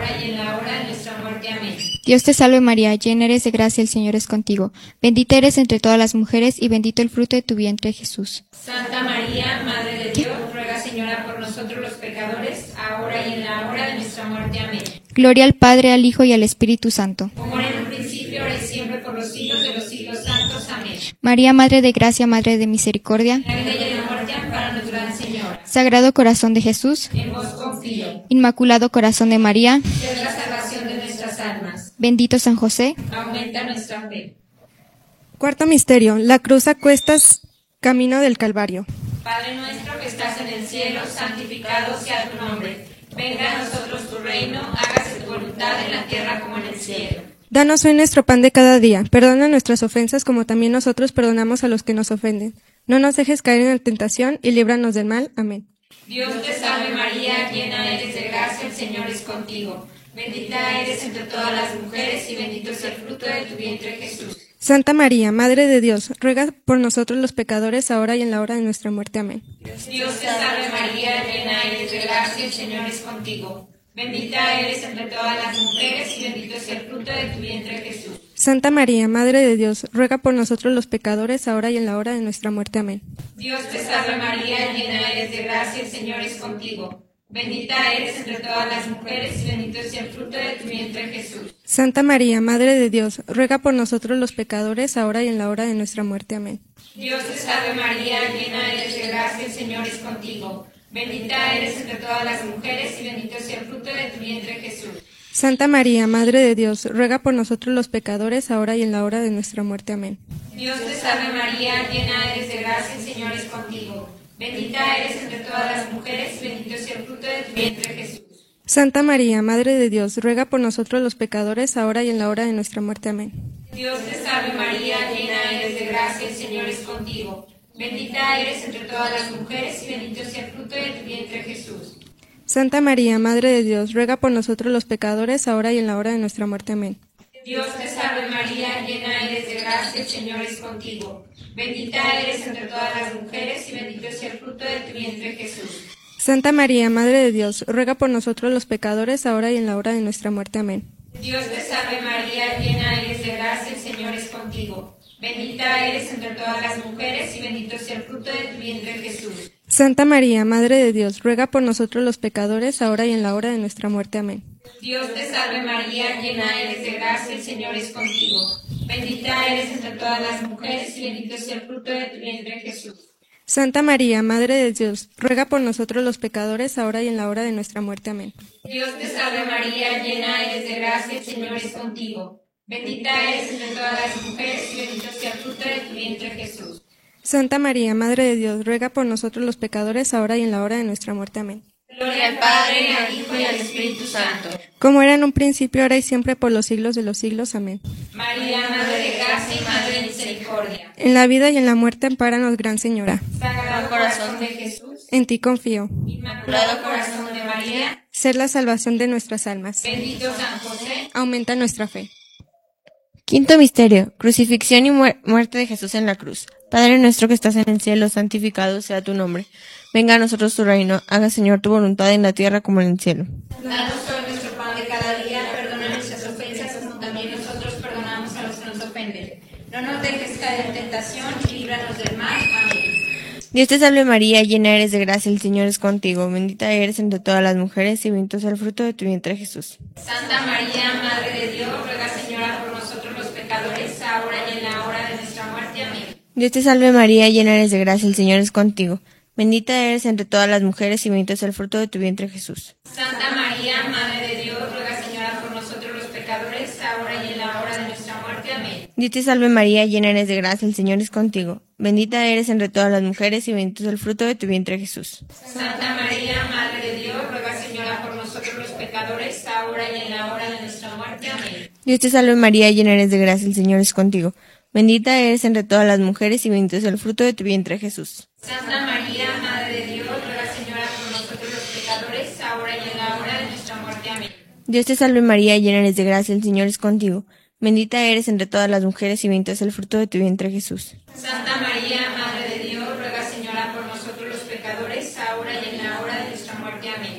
ahora y en la hora de nuestra muerte. Amén. Dios te salve María, llena eres de gracia, el Señor es contigo. Bendita eres entre todas las mujeres y bendito el fruto de tu vientre, Jesús. Santa María, Madre de Dios, ruega, Señora, por nosotros los pecadores, ahora y en la hora de nuestra muerte. Amén. Gloria al Padre, al Hijo y al Espíritu Santo. Como era en un principio, ahora y siempre, por los siglos de los siglos santos. Amén. María, Madre de gracia, Madre de misericordia. En la vida y en la muerte, ampáranos, Gran Señora. Sagrado corazón de Jesús. En vos confío. Inmaculado corazón de María. Sed la salvación de nuestras almas. Bendito San José. Aumenta nuestra fe. Cuarto misterio, la cruz a cuestas, camino del Calvario. Padre nuestro que estás en el cielo, santificado sea tu nombre. Venga a nosotros tu reino, hágase tu voluntad en la tierra como en el cielo. Danos hoy nuestro pan de cada día. Perdona nuestras ofensas como también nosotros perdonamos a los que nos ofenden. No nos dejes caer en la tentación y líbranos del mal. Amén. Dios te salve María, llena eres de gracia, el Señor es contigo. Bendita eres entre todas las mujeres y bendito es el fruto de tu vientre, Jesús. Santa María, Madre de Dios, ruega por nosotros los pecadores ahora y en la hora de nuestra muerte. Amén. Dios te salve María, llena eres de gracia, el Señor es contigo. Bendita eres entre todas las mujeres y bendito es el fruto de tu vientre, Jesús. Santa María, Madre de Dios, ruega por nosotros los pecadores ahora y en la hora de nuestra muerte. Amén. Dios te salve María, llena eres de gracia, el Señor es contigo. Bendita eres entre todas las mujeres y bendito es el fruto de tu vientre, Jesús. Santa María, Madre de Dios, ruega por nosotros los pecadores ahora y en la hora de nuestra muerte. Amén. Dios te salve María, llena eres de gracia, el Señor es contigo. Bendita eres entre todas las mujeres y bendito es el fruto de tu vientre, Jesús. Santa María, Madre de Dios, ruega por nosotros los pecadores ahora y en la hora de nuestra muerte. Amén. Dios te salve María, llena eres de gracia, el Señor es contigo. Bendita eres entre todas las mujeres y bendito es el fruto de tu vientre, Jesús. Santa María, Madre de Dios, ruega por nosotros los pecadores ahora y en la hora de nuestra muerte. Amén. Dios te salve María, llena eres de gracia, el Señor es contigo. Bendita eres entre todas las mujeres y bendito es el fruto de tu vientre, Jesús. Santa María, Madre de Dios, ruega por nosotros los pecadores ahora y en la hora de nuestra muerte. Amén. Dios te salve María, llena eres de gracia, el Señor es contigo. Bendita eres entre todas las mujeres y bendito es el fruto de tu vientre, Jesús. Santa María, Madre de Dios, ruega por nosotros los pecadores ahora y en la hora de nuestra muerte. Amén. Dios te salve María, llena eres de gracia, el Señor es contigo. Bendita eres entre todas las mujeres y bendito es el fruto de tu vientre, Jesús. Santa María, Madre de Dios, ruega por nosotros los pecadores ahora y en la hora de nuestra muerte. Amén. Dios te salve María, llena eres de gracia, el Señor es contigo. Bendita eres entre todas las mujeres y bendito es el fruto de tu vientre, Jesús. Santa María, Madre de Dios, ruega por nosotros los pecadores ahora y en la hora de nuestra muerte. Amén. Dios te salve María, llena eres de gracia, el Señor es contigo. Bendita eres entre todas las mujeres y bendito es el fruto de tu vientre, Jesús. Santa María, Madre de Dios, ruega por nosotros los pecadores ahora y en la hora de nuestra muerte. Amén. Gloria al Padre, al Hijo y al Espíritu Santo. Como era en un principio, ahora y siempre, por los siglos de los siglos. Amén. María, Madre de gracia y Madre de misericordia. En la vida y en la muerte, ampáranos, Gran Señora. Sagrado corazón de Jesús. En ti confío. Inmaculado corazón de María. Ser la salvación de nuestras almas. Bendito San José. Aumenta nuestra fe. Quinto misterio, crucifixión y muerte de Jesús en la cruz. Padre nuestro que estás en el cielo, santificado sea tu nombre. Venga a nosotros tu reino, haga Señor tu voluntad en la tierra como en el cielo. Danos hoy nuestro pan de cada día, perdona nuestras ofensas como también nosotros perdonamos a los que nos ofenden. No nos dejes caer en tentación y líbranos del mal. Amén. Dios te salve María, llena eres de gracia, el Señor es contigo. Bendita eres entre todas las mujeres y bendito es el fruto de tu vientre, Jesús. Santa María, Madre de Dios, ruega, Señora, por nosotros los pecadores, ahora y en la hora de nuestra muerte. Amén. Dios te salve María, llena eres de gracia, el Señor es contigo. Bendita eres entre todas las mujeres y bendito es el fruto de tu vientre, Jesús. Santa María, Madre de Dios, ruega, Señora, por nosotros los pecadores, ahora y en la hora de nuestra muerte. Amén. Dios te salve María, llena eres de gracia, el Señor es contigo. Bendita eres entre todas las mujeres y bendito es el fruto de tu vientre, Jesús. Santa María, Madre de Dios, ruega, Señora, por nosotros los pecadores, ahora y en la hora de nuestra muerte. Amén. Dios te salve María, llena eres de gracia, el Señor es contigo. Bendita eres entre todas las mujeres y bendito es el fruto de tu vientre, Jesús. Santa María, Madre de Dios, ruega, Señora, por nosotros los pecadores, ahora y en la hora de nuestra muerte. Amén. Dios te salve María, llena eres de gracia, el Señor es contigo. Bendita eres entre todas las mujeres y bendito es el fruto de tu vientre, Jesús. Santa María, Madre de Dios, ruega, Señora, por nosotros los pecadores, ahora y en la hora de nuestra muerte. Amén.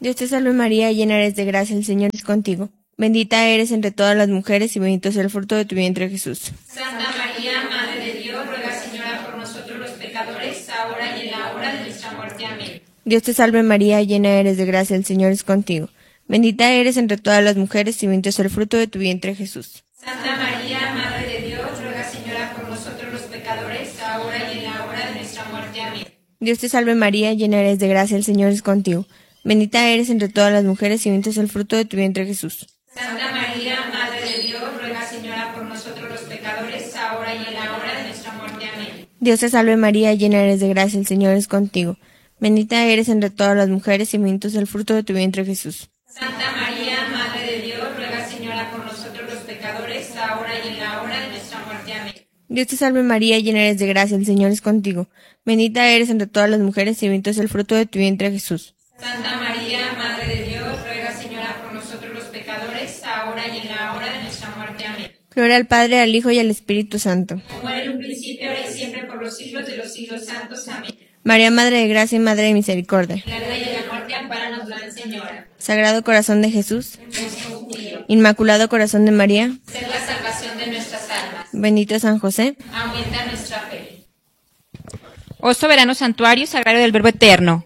Dios te salve María, llena eres de gracia, el Señor es contigo. Bendita eres entre todas las mujeres y bendito es el fruto de tu vientre Jesús. Santa María, Madre de Dios, ruega, Señora, por nosotros los pecadores, ahora y en la hora de nuestra muerte. Amén. Dios te salve María, llena eres de gracia, el Señor es contigo. Bendita eres entre todas las mujeres y bendito es el fruto de tu vientre Jesús. Santa María, Madre de Dios, ruega, Señora, por nosotros los pecadores, ahora y en la hora de nuestra muerte. Amén. Dios te salve María, llena eres de gracia, el Señor es contigo. Bendita eres entre todas las mujeres y bendito es el fruto de tu vientre Jesús. Santa María, Madre de Dios, ruega, Señora, por nosotros los pecadores, ahora y en la hora de nuestra muerte. Amén. Dios te salve María, llena eres de gracia, el Señor es contigo. Bendita eres entre todas las mujeres y bendito es el fruto de tu vientre Jesús. Santa María, Madre de Dios, ruega, Señora, por nosotros los pecadores, ahora y en la hora de nuestra muerte. Amén. Dios te salve María, llena eres de gracia, el Señor es contigo. Bendita eres entre todas las mujeres y bendito es el fruto de tu vientre Jesús. Santa María, Madre de Dios, ruega, Señora, por nosotros los pecadores, ahora y en la hora de nuestra muerte. Amén. Gloria al Padre, al Hijo y al Espíritu Santo. Como era en un principio, ahora y siempre, por los siglos de los siglos santos. Amén. María, Madre de Gracia y Madre de Misericordia. La Rey de la muerte, ampáranos, Gran Señora. Sagrado Corazón de Jesús. Inmaculado Corazón de María. Ser la salvación de nuestras almas. Bendito San José. Aumenta nuestra fe. Oh soberano santuario sagrario del Verbo eterno.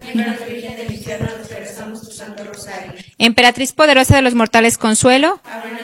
Emperatriz poderosa de los mortales, consuelo.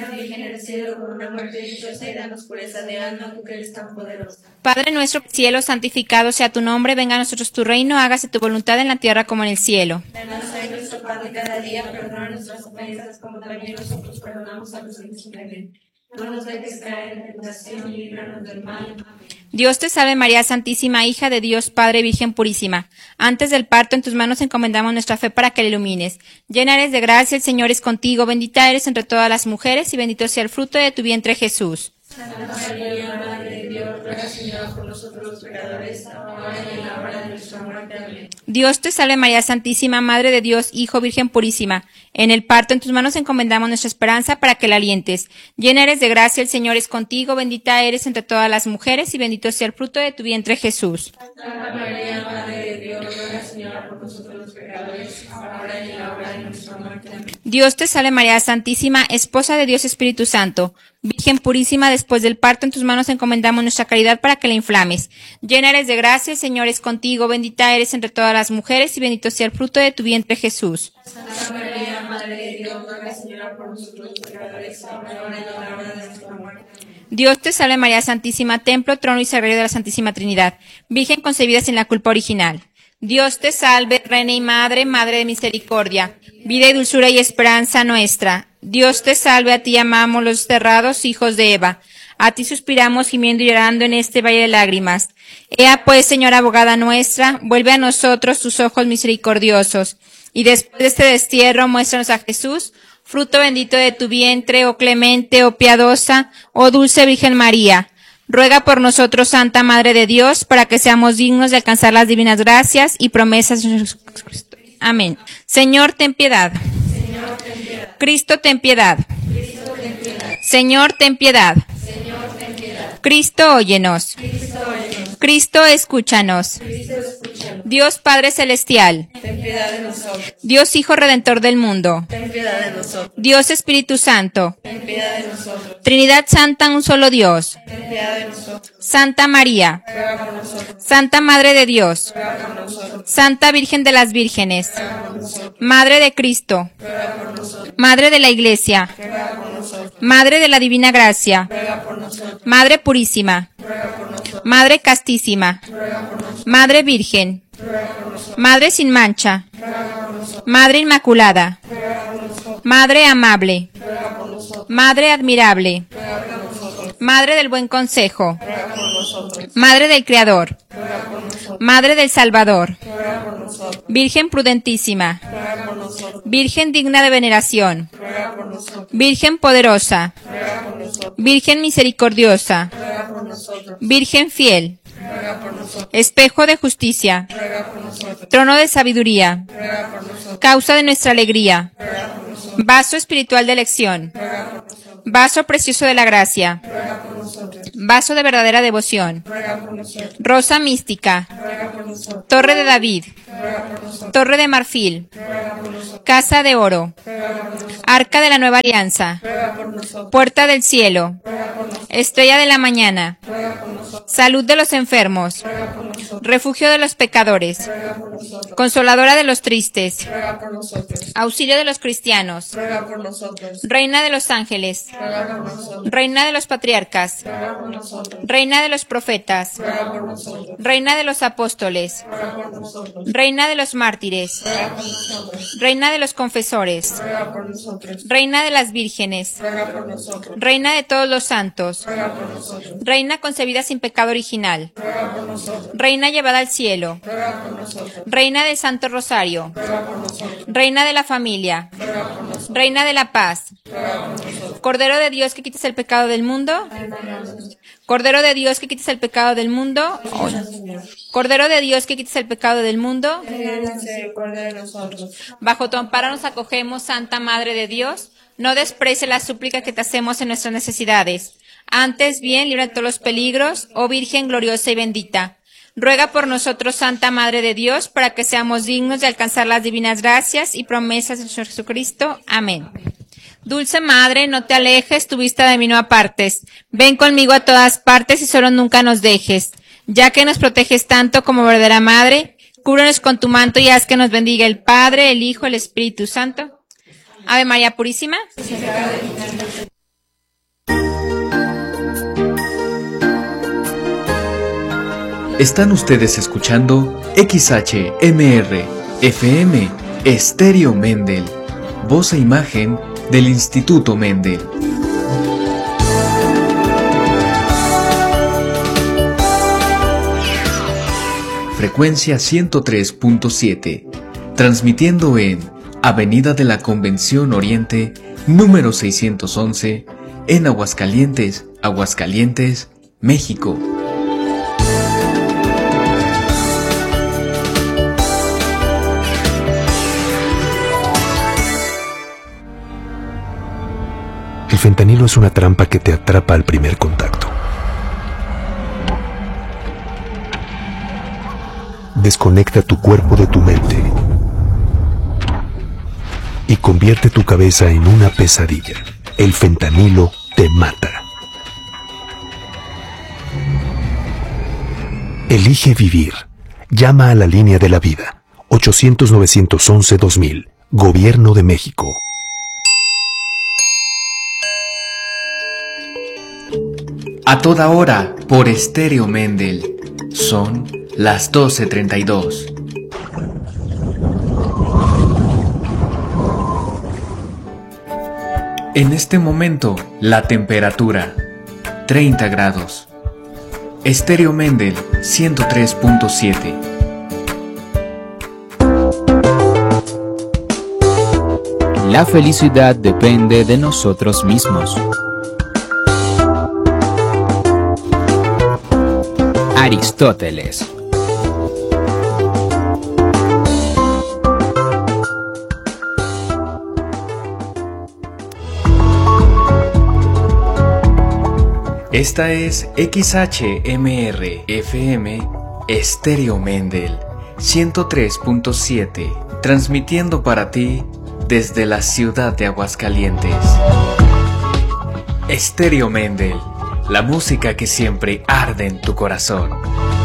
Padre nuestro del cielo, santificado sea tu nombre, venga a nosotros tu reino, hágase tu voluntad en la tierra como en el cielo. Danos hoy nuestro pan de cada día, perdona nuestras ofensas como también nosotros perdonamos a los que nos ofenden. No nos dejes caer en tentación y líbranos del mal. Amén. Dios te salve María Santísima, hija de Dios Padre, Virgen purísima. Antes del parto en tus manos encomendamos nuestra fe para que la ilumines. Llena eres de gracia, el Señor es contigo, bendita eres entre todas las mujeres y bendito sea el fruto de tu vientre Jesús. Santa María, Madre de Dios, ruega, Señora, por nosotros los pecadores, ahora y en la hora de nuestra muerte. Amén. Dios te salve María Santísima, Madre de Dios, Hijo, Virgen purísima. En el parto en tus manos encomendamos nuestra esperanza para que la alientes. Llena eres de gracia, el Señor es contigo, bendita eres entre todas las mujeres y bendito sea el fruto de tu vientre Jesús. Santa María, Madre de Dios, ruega, Señora, por nosotros los pecadores, ahora y en la hora de nuestra muerte. Amén. Dios te salve María Santísima, Esposa de Dios Espíritu Santo. Virgen purísima, después del parto en tus manos encomendamos nuestra caridad para que la inflames. Llena eres de gracia, el Señor es contigo, bendita eres entre todas las mujeres y bendito sea el fruto de tu vientre Jesús. Santa María, Madre de Dios, ruega, Señora, por nosotros los pecadores, ahora y en la hora de nuestra muerte. Dios te salve María Santísima, templo, trono y sagrario de la Santísima Trinidad. Virgen concebida sin la culpa original. Dios te salve, Reina y Madre, Madre de misericordia, vida y dulzura y esperanza nuestra. Dios te salve, a ti amamos los desterrados hijos de Eva. A ti suspiramos gimiendo y llorando en este valle de lágrimas. Ea pues, Señora abogada nuestra, vuelve a nosotros tus ojos misericordiosos. Y después de este destierro, muéstranos a Jesús, fruto bendito de tu vientre, oh clemente, oh piadosa, oh dulce Virgen María. Ruega por nosotros, Santa Madre de Dios, para que seamos dignos de alcanzar las divinas gracias y promesas de Jesucristo. Amén. Señor, ten piedad. Señor, ten piedad. Cristo, ten piedad. Cristo, ten piedad. Señor, ten piedad. Señor, ten piedad. Cristo, óyenos. Cristo, óyenos. Cristo, escúchanos. Cristo, escúchanos. Dios Padre Celestial. Ten piedad de nosotros. Dios Hijo Redentor del mundo. Ten piedad de nosotros. Dios Espíritu Santo. Ten piedad de nosotros. Trinidad Santa, un solo Dios. Ten piedad de nosotros. Santa María. Ruega por nosotros. Santa Madre de Dios. Ruega por nosotros. Santa Virgen de las Vírgenes. Ruega por nosotros. Madre de Cristo. Ruega por nosotros. Madre de la Iglesia. Ruega por nosotros. Madre de la Divina Gracia. Ruega por nosotros. Madre Purísima. Ruega por nosotros. Madre Castísima. Ruega por nosotros. Madre Virgen. Ruega por nosotros. Madre sin mancha. Ruega por nosotros. Madre Inmaculada. Ruega por nosotros. Madre amable. Ruega por nosotros. Madre admirable. Ruega por nosotros. Madre del buen consejo. Ruega por nosotros. Madre del Creador. Ruega por nosotros. Madre del Salvador. Ruega por nosotros. Virgen prudentísima. Ruega por nosotros. Virgen digna de veneración. Ruega por nosotros. Virgen poderosa. Ruega por nosotros. Virgen misericordiosa. Ruega por nosotros. Virgen fiel. Ruega por nosotros. Espejo de justicia. Ruega por nosotros. Trono de sabiduría. Ruega por nosotros. Causa de nuestra alegría. Ruega por nosotros. Vaso espiritual de elección. Ruega por nosotros. Vaso precioso de la gracia. ruega por nosotros. Vaso de verdadera devoción. Ruega por nosotros. Rosa mística. Ruega por nosotros. Torre de David. Ruega por nosotros. Torre de marfil. Ruega por nosotros. Casa de oro. Ruega por nosotros. Arca de la nueva alianza. Ruega por nosotros. Puerta del cielo. Ruega por nosotros. Estrella de la mañana. Ruega por nosotros. Salud de los enfermos. Ruega por nosotros. Refugio de los pecadores. Ruega por nosotros. Consoladora de los tristes. Ruega por nosotros. Auxilio de los cristianos. Ruega por nosotros. Reina de los ángeles. Ruega por nosotros. Reina de los patriarcas. Ruega por nosotros. Reina de los profetas. Ruega por nosotros. Reina de los apóstoles. Ruega por nosotros. Reina de los mártires. Ruega por nosotros. Reina de los confesores. Ruega por nosotros. Reina de las vírgenes. Ruega por nosotros. Reina de todos los santos. Ruega por nosotros. Reina concebida sin pecado original. Ruega por nosotros. Reina llevada al cielo. Ruega por nosotros. Reina del Santo Rosario. Ruega por nosotros. Reina de la familia. Ruega por nosotros. Reina de la paz. Ruega por nosotros. Cordero de Dios que quites el pecado del mundo. Cordero de Dios que quites el pecado del mundo. Cordero de Dios que quites el pecado del mundo. Ten misericordia de nosotros. Bajo tu amparo nos acogemos, Santa Madre de Dios. No desprecie la súplica que te hacemos en nuestras necesidades. Antes bien, libra de todos los peligros, oh Virgen gloriosa y bendita. Ruega por nosotros, Santa Madre de Dios, para que seamos dignos de alcanzar las divinas gracias y promesas de nuestro Jesucristo. Amén. Dulce Madre, no te alejes, tu vista de mí no apartes. Ven conmigo a todas partes y solo nunca nos dejes. Ya que nos proteges tanto como verdadera Madre, cúbrenos con tu manto y haz que nos bendiga el Padre, el Hijo, el Espíritu Santo. Ave María Purísima. Están ustedes escuchando XHMR FM Estéreo Mendel, voz e imagen del Instituto Mendel. Frecuencia 103.7, transmitiendo en Avenida de la Convención Oriente, número 611, en Aguascalientes, Aguascalientes, México. El fentanilo es una trampa que te atrapa al primer contacto. Desconecta tu cuerpo de tu mente y convierte tu cabeza en una pesadilla. El fentanilo te mata. Elige vivir. Llama a la línea de la vida. 800-911-2000. Gobierno de México. A toda hora, por Estéreo Mendel. Son las 12:32. En este momento, la temperatura, 30 grados. Estéreo Mendel, 103.7. La felicidad depende de nosotros mismos. Aristóteles. Esta es XHMR FM Estéreo Mendel 103.7, transmitiendo para ti desde la ciudad de Aguascalientes. Estéreo Mendel, la música que siempre arde en tu corazón.